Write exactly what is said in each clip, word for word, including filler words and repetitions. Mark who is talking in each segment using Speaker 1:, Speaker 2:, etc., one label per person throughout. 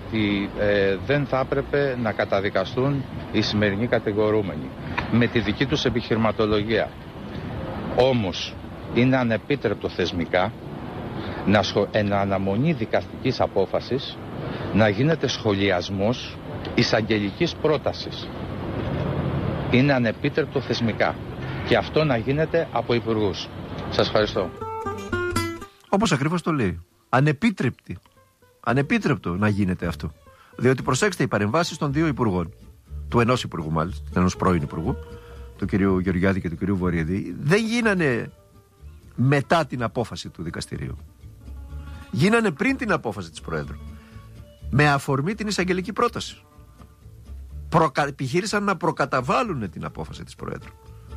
Speaker 1: ότι ε, δεν θα έπρεπε να καταδικαστούν οι σημερινοί κατηγορούμενοι με τη δική τους επιχειρηματολογία. Όμως είναι ανεπίτρεπτο θεσμικά να σχο... εν αναμονή δικαστικής απόφασης να γίνεται σχολιασμός εισαγγελικής πρότασης. Είναι ανεπίτρεπτο θεσμικά και αυτό να γίνεται από υπουργούς. Σας ευχαριστώ.
Speaker 2: Όπως ακριβώς το λέει. Ανεπίτρεπτη. Ανεπίτρεπτο να γίνεται αυτό. Διότι προσέξτε, οι παρεμβάσεις των δύο υπουργών, του ενός υπουργού μάλιστα, ενός πρώην υπουργού, του κ. Γεωργιάδη και του κ. Βορίδη, δεν γίνανε μετά την απόφαση του δικαστηρίου. Γίνανε πριν την απόφαση της Προέδρου. Με αφορμή την εισαγγελική πρόταση. Προκα... Επιχείρησαν να προκαταβάλουν την απόφαση της Προέδρου.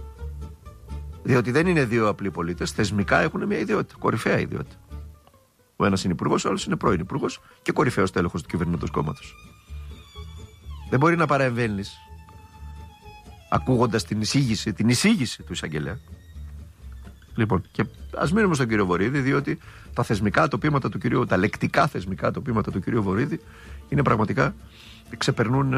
Speaker 2: Διότι δεν είναι δύο απλοί πολίτες, θεσμικά έχουν μια ιδιότητα, κορυφαία ιδιότητα. Ο ένας είναι υπουργός, ο άλλος είναι πρώην υπουργός και κορυφαίος τέλεχος του κυβερνητικού κόμματος. Δεν μπορεί να παρεμβαίνεις ακούγοντας την εισήγηση, την εισήγηση του εισαγγελέα. Λοιπόν, και ας μείνουμε στον κύριο Βορίδη, διότι τα θεσμικά τοπήματα του κυρίου, τα λεκτικά θεσμικά τοπήματα του κυρίου Βορίδη είναι πραγματικά, ξεπερνούν ε,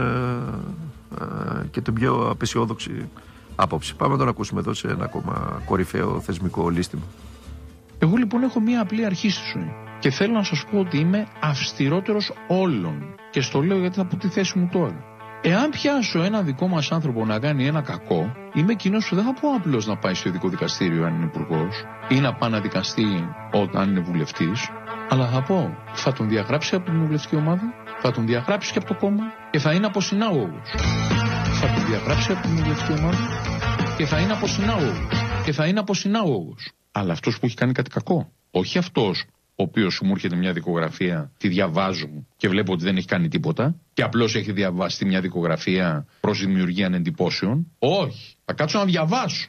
Speaker 2: ε, και την πιο απεσιόδοξη άποψη. Πάμε να τον ακούσουμε εδώ σε ένα ακόμα κορυφαίο θεσμικό λίστημα.
Speaker 3: Εγώ λοιπόν έχω μία απλή αρχή στη ζωή και θέλω να σας πω ότι είμαι αυστηρότερος όλων και στο λέω γιατί θα πω τη θέση μου τώρα. Εάν πιάσω ένα δικό μας άνθρωπο να κάνει ένα κακό, είμαι εκείνος που δεν θα πω απλώς να πάει στο ειδικό δικαστήριο αν είναι υπουργός ή να πάει να δικαστεί όταν είναι βουλευτής, αλλά θα πω θα τον διαγράψει από την βουλευτική ομάδα, θα τον διαγράψει και από το κόμμα και θα είναι αποσυνάγωγος. Θα τον διαγράψει από την βουλευτική ομάδα και θα είναι αποσυνάγωγος. Και θα είναι αποσυνάγωγος. Αλλά αυτός που έχει κάνει κάτι κακό. Όχι αυτός ο οποίος μου έρχεται μια δικογραφία, τη διαβάζω και βλέπω ότι δεν έχει κάνει τίποτα και απλώς έχει διαβάσει μια δικογραφία προς δημιουργία εντυπώσεων. Όχι. Θα κάτσω να διαβάσω.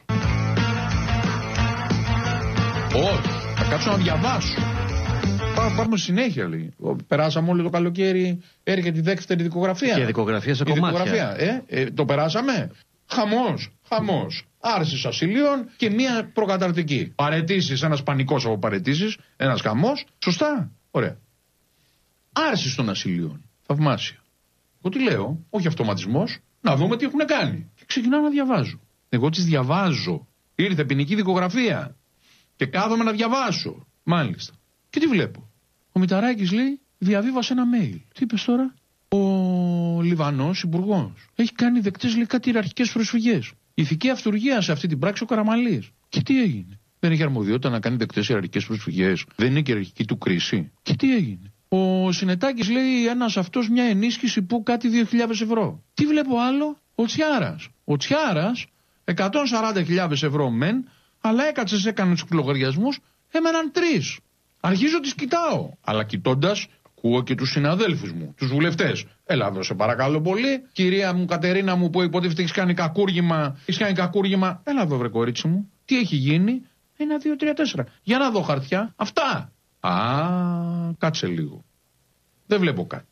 Speaker 3: Όχι. Θα κάτσω να διαβάσω. Πάμε, πάμε συνέχεια, λέει. Περάσαμε όλο το καλοκαίρι, έρχεται η δεύτερη δικογραφία.
Speaker 4: Και δικογραφία σε κομμάτια.
Speaker 3: Δικογραφία, ε, ε, το περάσαμε. Χαμός, χαμός. Άρσης ασυλίων και μία προκαταρτική. Παραιτήσεις, ένας πανικός από παραιτήσεις, ένας χαμός. Σωστά. Ωραία. Άρσης των ασυλίων. Θαυμάσια. Εγώ τι λέω, όχι αυτοματισμός, να δούμε τι έχουν κάνει. Και ξεκινάω να διαβάζω. Εγώ τις διαβάζω. Ήρθε ποινική δικογραφία. Και κάθομαι να διαβάσω. Μάλιστα. Και τι βλέπω. Ο Μηταράκης λέει, διαβίβασε ένα mail. Τι είπες τώρα. Ο Λιβανός υπουργός έχει κάνει δεκτές, λέει, κάτι ιεραρχικές προσφυγές. Ηθική αυτουργία σε αυτή την πράξη ο Καραμανλής. Και τι έγινε. Δεν έχει αρμοδιότητα να κάνει δεκτές ιεραρχικές προσφυγές. Δεν είναι και ιεραρχική του κρίση. Και τι έγινε. Ο Συνετάκης λέει ένας αυτός μια ενίσχυση που κάτι δύο χιλιάδες ευρώ. Τι βλέπω άλλο. Ο Τσιάρας. Ο Τσιάρας εκατόν σαράντα χιλιάδες ευρώ μεν, αλλά έκατσε, έκανε τους λογαριασμούς, έμεναν τρεις. Αρχίζω τις κοιτάω. Αλλά κοιτώντας, ακούω και τους συναδέλφους μου, τους βουλευτές. Έλα εδώ σε παρακαλώ πολύ. Κυρία μου, Κατερίνα μου, που υποτίθεται έχεις κάνει κακούργημα, έχεις κάνει κακούργημα. Έλα εδώ, βρε κορίτσι μου. Τι έχει γίνει. Ένα, δύο, τρία, τέσσερα. Για να δω χαρτιά. Αυτά. Α, κάτσε λίγο. Δεν βλέπω κάτι.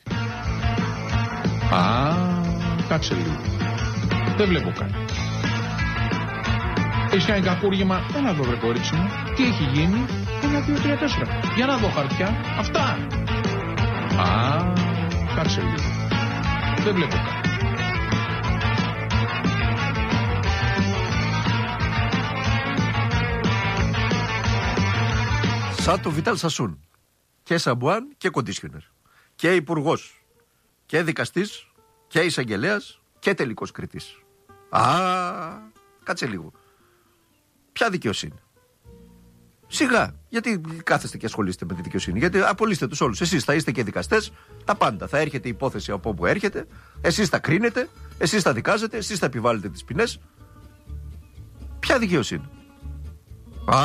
Speaker 3: Α, κάτσε λίγο. Δεν βλέπω κάτι. Έχεις κάνει κακούργημα. Έλα εδώ, βρε κορίτσι μου. Τι έχει γίνει. Ένα, δύο, τρία, τέσσερα. Για να δω χαρτιά. Αυτά. Α, κάτσε λίγο. Δεν βλέπω κάτι.
Speaker 2: Σαν το Βιτάλ Σασούν. Και Σαμπουάν και κοντίσιονερ. Και υπουργός. Και δικαστής. Και εισαγγελέας. Και τελικός κριτής. Α, κάτσε λίγο. Ποια δικαιοσύνη. Σιγά, γιατί κάθεστε και ασχολείστε με τη δικαιοσύνη. Γιατί απολύστε τους όλους. Εσείς θα είστε και δικαστές, τα πάντα. Θα έρχεται η υπόθεση από όπου έρχεται, εσείς θα κρίνετε, εσείς θα δικάζετε, εσείς θα επιβάλλετε τις ποινές. Ποια δικαιοσύνη. Α,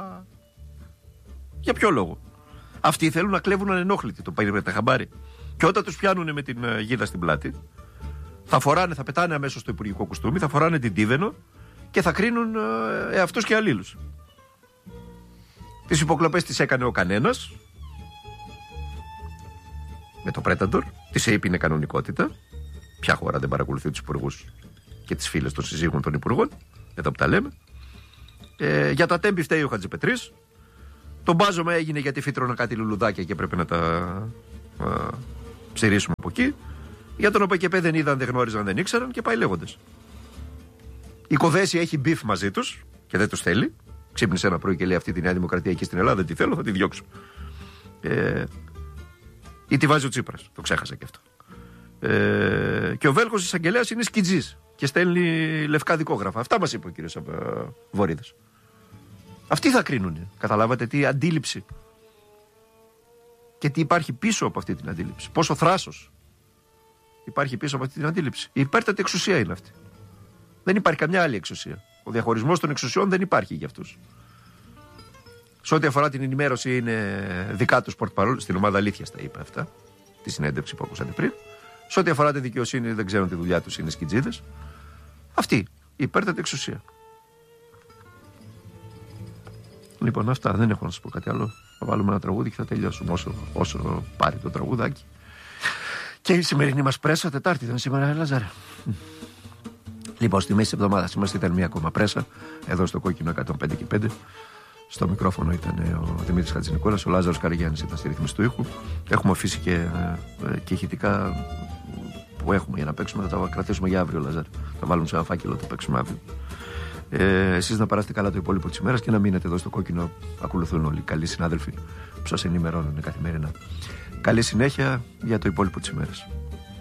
Speaker 2: για ποιο λόγο. Αυτοί θέλουν να κλέβουν ανενόχλητοι, το πήρε τα χαμπάρι. Και όταν τους πιάνουν με την uh, γίδα στην πλάτη, θα φοράνε, θα πετάνε αμέσως το υπουργικό κουστούμι, θα φοράνε την τίβενο και θα κρίνουν uh, εαυτούς και αλλήλους. Τις υποκλοπές τις έκανε ο κανένας με το Πρέταντορ. Της έπινε κανονικότητα. Ποια χώρα δεν παρακολουθεί τους υπουργούς και τις φίλες των συζύγων των υπουργών. Εδώ που τα λέμε. ε, Για τα τέμπη φταίει ο Χατζηπετρής. Το μπάζωμα έγινε γιατί φύτρωνα κάτι λουλουδάκια και πρέπει να τα α, ψηρίσουμε από εκεί. Για τον ΟΠΕΚΕΠΕ δεν είδαν, δεν γνώριζαν, δεν ήξεραν και πάει λέγοντας. Η Κοδέση έχει μπιφ μαζί τους και δεν τους θέλει. Ξύπνησε ένα πρωί και λέει: αυτή τη Νέα Δημοκρατία εκεί στην Ελλάδα δεν τη θέλω, θα τη διώξω. Ε, ή τη βάζει ο Τσίπρας. Το ξέχασα και αυτό. Ε, και ο Βέλγος εισαγγελέας είναι σκιτζής και στέλνει λευκά δικόγραφα. Αυτά μας είπε ο κύριος Βορίδης. Αυτοί θα κρίνουν. Καταλάβατε τι αντίληψη και τι υπάρχει πίσω από αυτή την αντίληψη. Πόσο θράσος υπάρχει πίσω από αυτή την αντίληψη. Η υπέρτατη εξουσία είναι αυτή. Δεν υπάρχει καμιά άλλη εξουσία. Ο διαχωρισμός των εξουσιών δεν υπάρχει για αυτούς. Σε ό,τι αφορά την ενημέρωση, είναι δικά τους πορτπαρόλ. Στην ομάδα Αλήθειας τα είπε αυτά, τη συνέντευξη που ακούσατε πριν. Σε ό,τι αφορά τη δικαιοσύνη, δεν ξέρουν τη δουλειά τους, είναι σκιτζίδες. Αυτή η υπέρτατη εξουσία. Λοιπόν, αυτά, δεν έχω να σας πω κάτι άλλο. Θα βάλουμε ένα τραγούδι και θα τελειώσουμε όσο, όσο πάρει το τραγουδάκι. Και η σημερινή μας πρέσα, Τετάρτη ήταν σήμερα, Λάζαρε. Λοιπόν, στη μέση της εβδομάδας είμαστε, ήταν μία ακόμα πρέσα. Εδώ στο κόκκινο εκατόν πέντε και πέντε. Στο μικρόφωνο ήταν ο Δημήτρης Χατζηνικόλας, ο Λάζαρος Καραγιάννης ήταν στη ρύθμιση του ήχου. Έχουμε αφήσει και, και ηχητικά που έχουμε για να παίξουμε, θα τα κρατήσουμε για αύριο, Λάζαρε. Θα βάλουμε σε ένα φάκελο, θα παίξουμε αύριο. Ε, εσείς να περάσετε καλά το υπόλοιπο της ημέρας και να μείνετε εδώ στο κόκκινο. Ακολουθούν όλοι οι καλοί συνάδελφοι που σας ενημερώνουν καθημερινά. Καλή συνέχεια για το υπόλοιπο της ημέρας.